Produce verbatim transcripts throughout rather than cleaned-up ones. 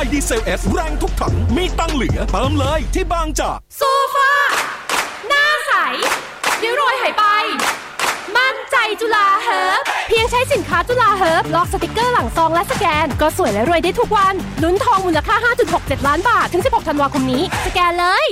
ดีเซล S แรงทุกถังมีตังเหลือเติมเลยที่บางจากโซฟาหน้าใสริ้วรอยหายไปมั่นใจจุฬาเฮิร์บเพียงใช้สินค้าจุฬาเฮิร์บลอกสติกเกอร์หลังซองและสแกนก็สวยและรวยได้ทุกวันลุ้นทองมูลค่า ห้าจุดหกเจ็ด ล้านบาทถึงสิบหกธันวาคมนี้สแกนเลย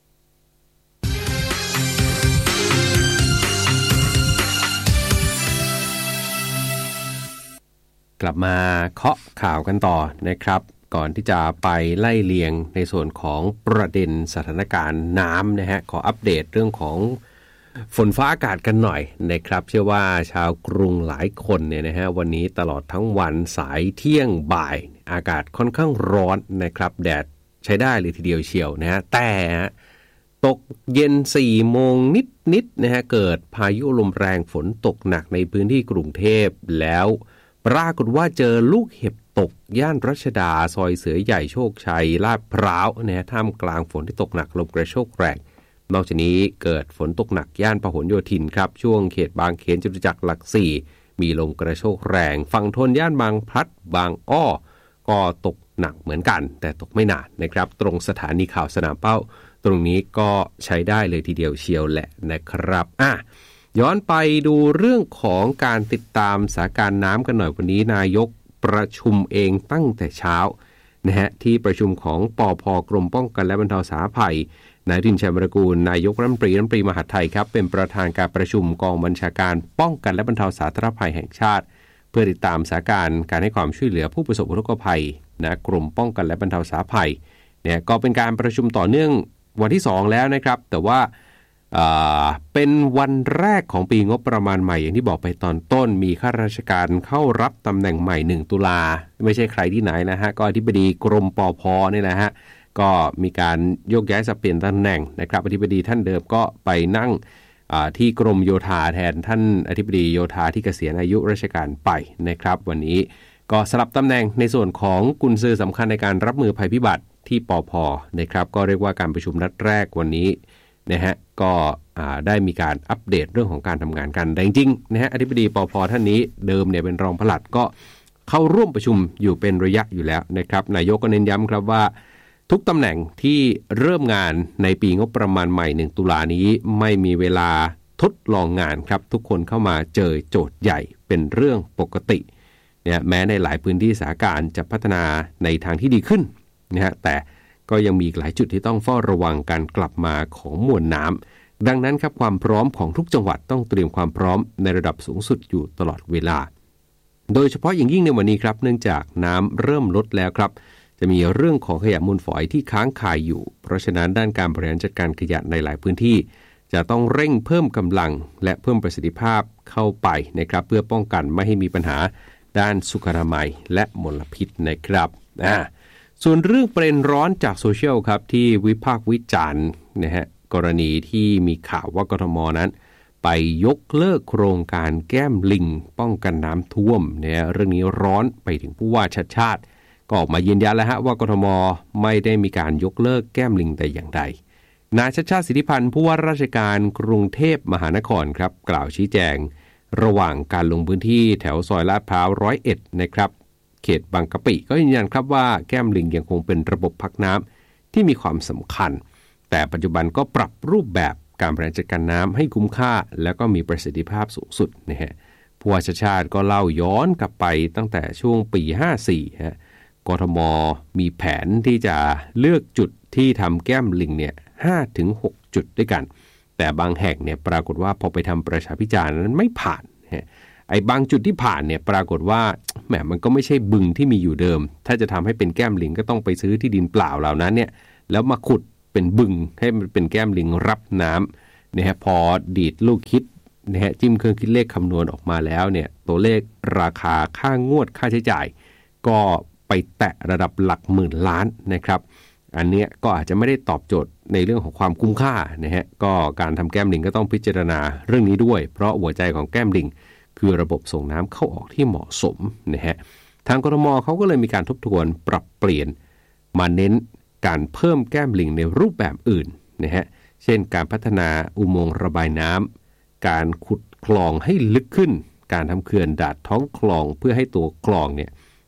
กลับมาเคาะข่าวกันต่อนะครับก่อนที่จะไปไล่เลียงในส่วนของประเด็นสถานการณ์น้ำนะฮะขออัปเดตเรื่องของฝนฟ้าอากาศกันหน่อยนะครับเชื่อว่าชาวกรุงหลายคนเนี่ยนะฮะวันนี้ตลอดทั้งวันสายเที่ยงบ่ายอากาศค่อนข้างร้อนนะครับแดดใช้ได้เลยทีเดียวเชียวนะฮะแต่ตกเย็นสี่โมงนิดๆนะฮะเกิดพายุลมแรงฝนตกหนักในพื้นที่กรุงเทพแล้วปรากฏว่าเจอลูกเห็บตกย่านรัชดาซอยเสือใหญ่โชคชัยลาดพร้าวนะฮะท่ามกลางฝนที่ตกหนักลมกระโชกแรงนอกจากนี้เกิดฝนตกหนักย่านพหลโยธินครับช่วงเขตบางเขนจตุจักรหลักสี่มีลมกระโชกแรงฝั่งทนย่านบางพลัดบางอ้อก็ตกหนักเหมือนกันแต่ตกไม่นานนะครับตรงสถานีข่าวสนามเป้าตรงนี้ก็ใช้ได้เลยทีเดียวเชียวแหละนะครับอ่ะย้อนไปดูเรื่องของการติดตามสถานการณ์น้ำกันหน่อยวันนี้นายกประชุมเองตั้งแต่เช้านะฮะที่ประชุมของปภ.กรมป้องกันและบรรเทาสาธารณภัยนายอนุทิน ชาญวิรากูลนายกรัฐมนตรีรัฐมนตรีมหาดไทยครับเป็นประธานการประชุมกองบัญชาการป้องกันและบรรเทาสาธารณภัยแห่งชาติเพื่อติดตามสถานการณ์การให้ความช่วยเหลือผู้ประสบอุทกภัยนะกรมป้องกันและบรรเทาสาธารณภัยเนี่ยก็เป็นการประชุมต่อเนื่องวันที่สองแล้วนะครับแต่ว่าเป็นวันแรกของปีงบประมาณใหม่อย่างที่บอกไปตอนต้นมีข้าราชการเข้ารับตำแหน่งใหม่หนึ่งตุลาไม่ใช่ใครที่ไหนนะฮะก็อธิบดีกรมปภ.นี่แหละฮะก็มีการโยกย้ายสับเปลี่ยนตำแหน่งนะครับอธิบดีท่านเดิมก็ไปนั่งที่กรมโยธาแทนท่านอธิบดีโยธาที่เกษียณอายุราชการไปนะครับวันนี้ก็สลับตำแหน่งในส่วนของกุญซือสำคัญในการรับมือภัยพิบัติที่ปภ.นะครับก็เรียกว่าการประชุมนัดแรกวันนี้นะฮะก็ได้มีการอัปเดตเรื่องของการทำงานกันแต่จริงๆนะฮะอธิบดีปภ.ท่านนี้เดิมเนี่ยเป็นรองปลัดก็เข้าร่วมประชุมอยู่เป็นระยะอยู่แล้วนะครับนายกก็เน้นย้ำครับว่าทุกตำแหน่งที่เริ่มงานในปีงบประมาณใหม่หนึ่งตุลานี้ไม่มีเวลาทดลองงานครับทุกคนเข้ามาเจอโจทย์ใหญ่เป็นเรื่องปกติเนี่ยแม้ในหลายพื้นที่สถานการณ์จะพัฒนาในทางที่ดีขึ้นนะฮะแต่ก็ยังมีหลายจุดที่ต้องเฝ้าระวังการกลับมาของมวลน้ำดังนั้นครับความพร้อมของทุกจังหวัดต้องเตรียมความพร้อมในระดับสูงสุดอยู่ตลอดเวลาโดยเฉพาะอย่างยิ่งในวันนี้ครับเนื่องจากน้ำเริ่มลดแล้วครับจะมีเรื่องของขยะมูลฝอยที่ค้างคายอยู่เพราะฉะนั้นด้านการบริหารจัดการขยะในหลายพื้นที่จะต้องเร่งเพิ่มกำลังและเพิ่มประสิทธิภาพเข้าไปนะครับเพื่อป้องกันไม่ให้มีปัญหาด้านสุขอนามัยและมลพิษนะครับอ่าส่วนเรื่องประเด็นร้อนจากโซเชียลครับที่วิพากษ์วิจารณ์นะฮะกรณีที่มีข่าวว่ากทม.นั้นไปยกเลิกโครงการแก้มลิงป้องกันน้ำท่วมเนี่ยเรื่องนี้ร้อนไปถึงผู้ว่าชัดชาติก็ออกมายืนยันแล้วฮะว่ากทม.ไม่ได้มีการยกเลิกแก้มลิงแต่อย่างใดนายชัชชาติสิทธิพันธ์ผู้ว่าราชการกรุงเทพมหานครครับกล่าวชี้แจงระหว่างการลงพื้นที่แถวซอยลาดพร้าวร้อยเอ็ดนะครับเขตบางกะปิก็ยืนยันครับว่าแก้มลิงยังคงเป็นระบบพักน้ำที่มีความสำคัญแต่ปัจจุบันก็ปรับรูปแบบการบริหารจัดการน้ำให้คุ้มค่าแล้วก็มีประสิทธิภาพสูงสุดนะฮะผู้ว่าชัชชาติก็เล่าย้อนกลับไปตั้งแต่ช่วงปีห้าสี่ฮะกทม.มีแผนที่จะเลือกจุดที่ทำแก้มลิงเนี่ย ห้าถึงหก จุดด้วยกันแต่บางแห่งเนี่ยปรากฏว่าพอไปทำประชาพิจารณ์นั้นไม่ผ่านไอ้บางจุดที่ผ่านเนี่ยปรากฏว่าแหมมันก็ไม่ใช่บึงที่มีอยู่เดิมถ้าจะทำให้เป็นแก้มลิงก็ต้องไปซื้อที่ดินเปล่าเหล่านั้นเนี่ยแล้วมาขุดเป็นบึงให้มันเป็นแก้มลิงรับน้ำนะฮะพอดีดลูกคิดนะฮะจิ้มเครื่องคิดเลขคำนวณออกมาแล้วเนี่ยตัวเลขราคาค่างวดค่าใช้จ่ายก็ไปแตะระดับหลักหมื่นล้านนะครับอันนี้ก็อาจจะไม่ได้ตอบโจทย์ในเรื่องของความคุ้มค่านะฮะก็การทำแก้มลิงก็ต้องพิจารณาเรื่องนี้ด้วยเพราะหัวใจของแก้มลิงคือระบบส่งน้ำเข้าออกที่เหมาะสมนะฮะทางกทม.เขาก็เลยมีการทบทวนปรับเปลี่ยนมาเน้นการเพิ่มแก้มลิงในรูปแบบอื่นนะฮะเช่นการพัฒนาอุโมงค์ระบายน้ำการขุดคลองให้ลึกขึ้นการทำเขื่อนดาดท้องคลองเพื่อให้ตัวคลองเนี่ย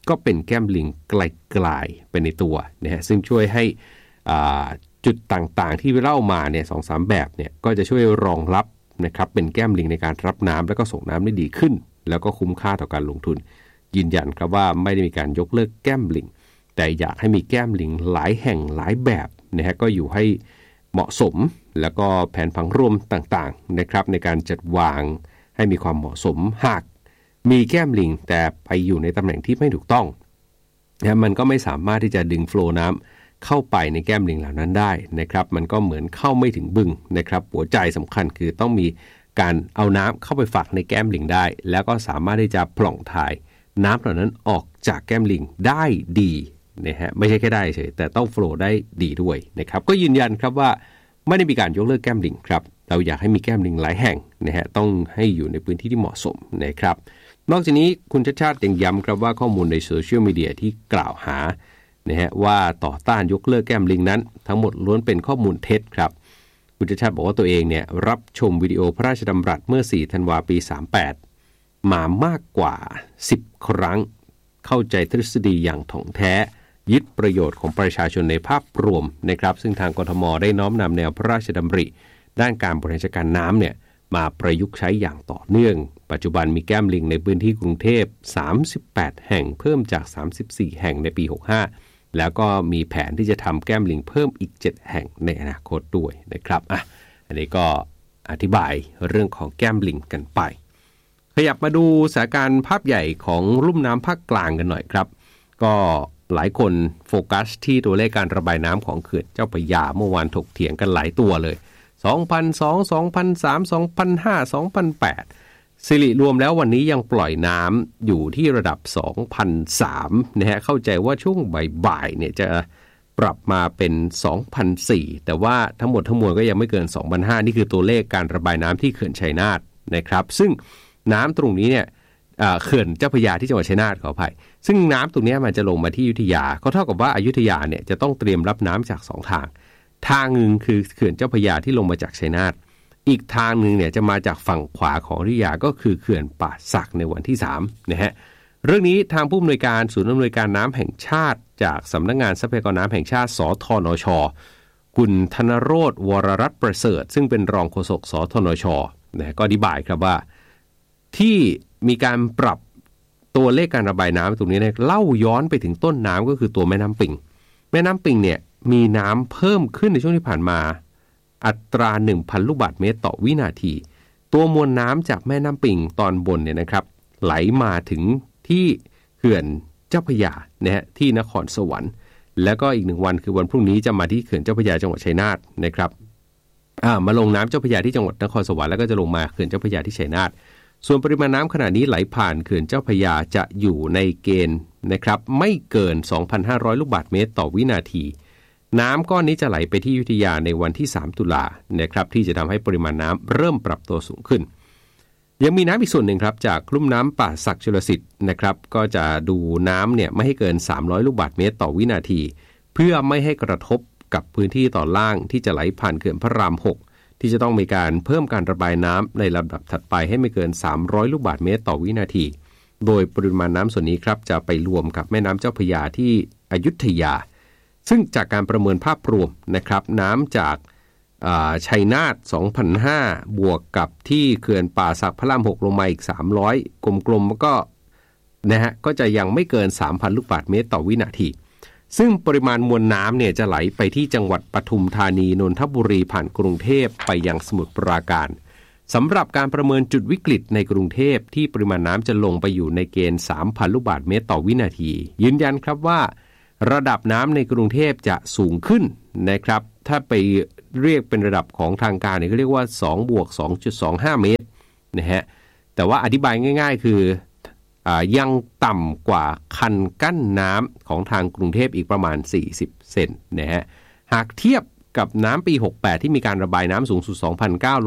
ก็เป็นแก้มลิงไกลๆไปในตัวนะฮะซึ่งช่วยให้จุดต่างๆที่เล่ามาเนี่ย สองถึงสาม แบบเนี่ยก็จะช่วยรองรับนะครับเป็นแก้มลิงในการรับน้ำแล้วก็ส่งน้ำได้ดีขึ้นแล้วก็คุ้มค่าต่อการลงทุนยืนยันครับว่าไม่ได้มีการยกเลิกแก้มลิงแต่อยากให้มีแก้มลิงหลายแห่งหลายแบบนะฮะก็อยู่ให้เหมาะสมแล้วก็แผนผังรวมต่างๆนะครับในการจัดวางให้มีความเหมาะสมหากมีแก้มลิงแต่ไปอยู่ในตำแหน่งที่ไม่ถูกต้องนะมันก็ไม่สามารถที่จะดึงโฟลว์น้ำเข้าไปในแก้มลิงเหล่านั้นได้นะครับมันก็เหมือนเข้าไม่ถึงบึงนะครับหัวใจสำคัญคือต้องมีการเอาน้ำเข้าไปฝักในแก้มลิงได้แล้วก็สามารถที่จะปล่องถ่ายน้ำเหล่านั้นออกจากแก้มลิงได้ดีนะฮะไม่ใช่แค่ได้เฉยแต่ต้องโฟลว์ได้ดีด้วยนะครับก็ยืนยันครับว่าไม่ได้มีการยกเลิกแก้มลิงครับเราอยากให้มีแก้มลิงหลายแห่งนะฮะต้องให้อยู่ในพื้นที่ที่เหมาะสมนะครับนอกจากนี้คุณชาติชาติยังย้ำครับว่าข้อมูลในโซเชียลมีเดียที่กล่าวหานะฮะว่าต่อต้านยกเลิกแก้มลิงนั้นทั้งหมดล้วนเป็นข้อมูลเท็จครับคุณชาติชาติบอกว่าตัวเองเนี่ยรับชมวิดีโอพระราชดำรัสเมื่อสี่ธันวาคมปีสามสิบแปดมามากกว่าสิบครั้งเข้าใจทฤษฎีอย่างถ่องแท้ยึดประโยชน์ของประชาชนในภาพรวมนะครับซึ่งทางกทมได้น้อมนำแนวพระราชดำริด้านการบริหารจัดการน้ำเนี่ยมาประยุกต์ใช้อย่างต่อเนื่องปัจจุบันมีแก้มลิงในพื้นที่กรุงเทพสามสิบแปดแห่งเพิ่มจากสามสิบสี่แห่งในปีหกสิบห้าแล้วก็มีแผนที่จะทำแก้มลิงเพิ่มอีกเจ็ดแห่งในอนาคตด้วยนะครับอ่ะอันนี้ก็อธิบายเรื่องของแก้มลิงกันไปขยับมาดูสถานการณ์ภาพใหญ่ของลุ่มน้ำภาคกลางกันหน่อยครับก็หลายคนโฟกัสที่ตัวเลขการระบายน้ำของเขื่อนเจ้าพระยาเมื่อวานถกเถียงกันหลายตัวเลยสองพันสอง สองพันสาม สองพันห้า สองพันแปดสิริรวมแล้ววันนี้ยังปล่อยน้ำอยู่ที่ระดับ สองพันสาม นะฮะเข้าใจว่าช่วงบ่ายๆเนี่ยจะปรับมาเป็น สองพันสี่ แต่ว่าทั้งหมดทั้งมวลก็ยังไม่เกิน สองพันห้า นี่คือตัวเลขการระบายน้ำที่เขื่อนชัยนาทนะครับซึ่งน้ำตรงนี้เนี่ยเขื่อนเจ้าพระยาที่จังหวัดชัยนาทขออภัยซึ่งน้ำตรงนี้มันจะลงมาที่อยุธยาก็เท่ากับว่าอยุธยาเนี่ยจะต้องเตรียมรับน้ำจากสองทางทางหนึ่งคือเขื่อนเจ้าพระยาที่ลงมาจากชัยนาทอีกทางหนึ่งเนี่ยจะมาจากฝั่งขวาของอยุธยาก็คือเขื่อนป่าสักในวันที่สามนะฮะเรื่องนี้ทางผู้อำนวยการศูนย์อำนวยการน้ำแห่งชาติจากสำนักงานทรัพยากรน้ำแห่งชาติสทนช.คุณธนโรจน์วรรัตน์ประเสริฐซึ่งเป็นรองโฆษกสทนช.นะก็อธิบายครับว่าที่มีการปรับตัวเลขการระบายน้ำตรงนี้เนี่ยเล่าย้อนไปถึงต้นน้ำก็คือตัวแม่น้ำปิงแม่น้ำปิงเนี่ยมีน้ำเพิ่มขึ้นในช่วงที่ผ่านมาอัตรา หนึ่งพัน ลูกบาศก์เมตรต่อวินาทีตัวมวลน้ำจากแม่น้ำปิงตอนบนเนี่ยนะครับไหลมาถึงที่เขื่อนเจ้าพระยานะฮะที่นครสวรรค์แล้วก็อีกหนึ่งวันคือวันพรุ่งนี้จะมาที่เขื่อนเจ้าพระยาจังหวัดชัยนาทนะครับอ่ามาลงน้ำเจ้าพระยาที่จังหวัดนครสวรรค์แล้วก็จะลงมาเขื่อนเจ้าพระยาที่ชัยนาทส่วนปริมาณน้ำขณะนี้ไหลผ่านเขื่อนเจ้าพระยาจะอยู่ในเกณฑ์นะครับไม่เกิน สองพันห้าร้อย ลูกบาศก์เมตรต่อวินาทีน้ำก้อนนี้จะไหลไปที่อยุธยาในวันที่สามตุลานะครับที่จะทำให้ปริมาณน้ำเริ่มปรับตัวสูงขึ้นยังมีน้ำอีกส่วนหนึ่งครับจากลุ่มน้ำป่าสักชลสิทธิ์นะครับก็จะดูน้ำเนี่ยไม่ให้เกินสามร้อยลูกบาศก์เมตรต่อวินาทีเพื่อไม่ให้กระทบกับพื้นที่ตอนล่างที่จะไหลผ่านเขื่อนพระรามหกที่จะต้องมีการเพิ่มการระบายน้ำในลำดับถัดไปให้ไม่เกินสามร้อยลูกบาศก์เมตรต่อวินาทีโดยปริมาณน้ำส่วนนี้ครับจะไปรวมกับแม่น้ำเจ้าพระยาที่อยุธยาซึ่งจากการประเมินภาพรวมนะครับน้ำจากชัยนาท สองพันห้าร้อย บวกกับที่เขื่อนป่าสักพระรามหกลงมาอีกสามร้อยกลมๆก็นะฮะก็จะยังไม่เกิน สามพัน ลูกบาศก์เมตรต่อวินาทีซึ่งปริมาณมวลน้ำเนี่ยจะไหลไปที่จังหวัดปทุมธานีนนทบุรีผ่านกรุงเทพไปยังสมุทรปราการสำหรับการประเมินจุดวิกฤตในกรุงเทพที่ปริมาณน้ำจะลงไปอยู่ในเกณฑ์ สามพัน ลูกบาศก์เมตรต่อวินาทียืนยันครับว่าระดับน้ำในกรุงเทพจะสูงขึ้นนะครับถ้าไปเรียกเป็นระดับของทางการเนี่ยเขาเรียกว่าสองบวก สองจุดสองห้า เมตรนะฮะแต่ว่าอธิบายง่ายๆคือยังต่ำกว่าคันกั้นน้ำของทางกรุงเทพอีกประมาณสี่สิบเซนนะฮะหากเทียบกับน้ำปีหกสิบแปดที่มีการระบายน้ำสูงสุด สองพันเก้าร้อย